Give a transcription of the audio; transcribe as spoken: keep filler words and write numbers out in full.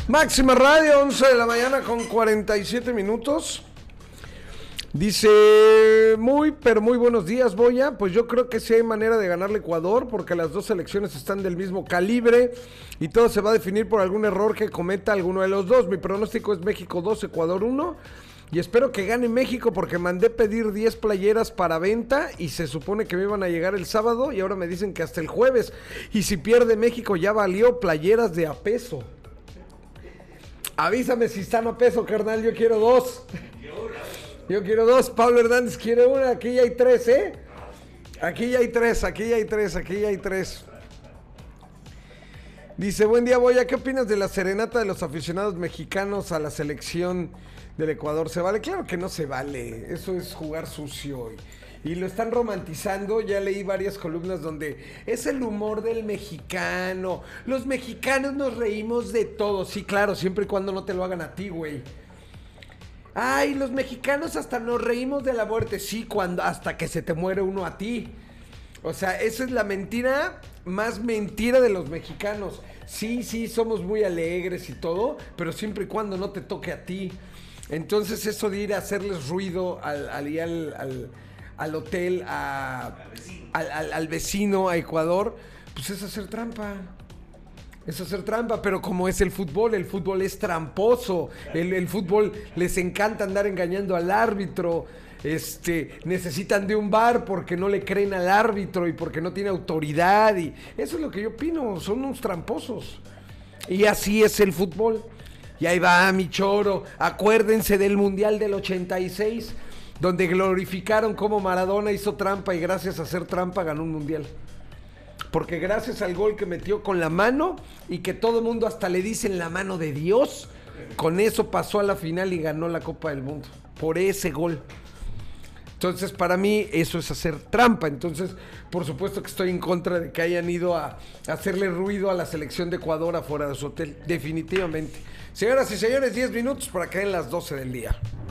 Máxima Radio, once de la mañana con cuarenta y siete minutos. Dice, muy, pero muy buenos días, Boya. Pues yo creo que sí hay manera de ganarle a Ecuador, porque las dos selecciones están del mismo calibre y todo se va a definir por algún error que cometa alguno de los dos. Mi pronóstico es México dos, Ecuador uno. Y espero que gane México, porque mandé pedir diez playeras para venta y se supone que me iban a llegar el sábado y ahora me dicen que hasta el jueves. Y si pierde México ya valió, playeras de a peso. Avísame si están a peso, carnal, yo quiero dos. Yo quiero dos, Pablo Hernández quiere una, aquí ya hay tres, ¿eh? Aquí ya hay tres, aquí ya hay tres, aquí ya hay tres. Dice, buen día, Boya, ¿qué opinas de la serenata de los aficionados mexicanos a la selección del Ecuador? ¿Se vale? Claro que no se vale, eso es jugar sucio y, y lo están romantizando. Ya leí varias columnas donde es el humor del mexicano, los mexicanos nos reímos de todo. Sí, claro, siempre y cuando no te lo hagan a ti, güey. Ay, los mexicanos hasta nos reímos de la muerte. Sí, cuando hasta que se te muere uno a ti. O sea, esa es la mentira más mentira de los mexicanos. Sí, sí, somos muy alegres y todo, pero siempre y cuando no te toque a ti. Entonces eso de ir a hacerles ruido al, al, al, al, al hotel, a, al, al, al vecino, a Ecuador, pues es hacer trampa. Es hacer trampa, pero como es el fútbol, el fútbol es tramposo, el, el fútbol les encanta andar engañando al árbitro, este, necesitan de un V A R porque no le creen al árbitro y porque no tiene autoridad, y eso es lo que yo opino, son unos tramposos. Y así es el fútbol. Y ahí va mi choro, acuérdense del Mundial del ochenta y seis, donde glorificaron cómo Maradona hizo trampa y gracias a hacer trampa ganó un Mundial. Porque gracias al gol que metió con la mano y que todo el mundo hasta le dicen la mano de Dios, con eso pasó a la final y ganó la Copa del Mundo. Por ese gol. Entonces, para mí, eso es hacer trampa. Entonces, por supuesto que estoy en contra de que hayan ido a, a hacerle ruido a la selección de Ecuador afuera de su hotel. Definitivamente. Señoras y señores, diez minutos para caer en las doce del día.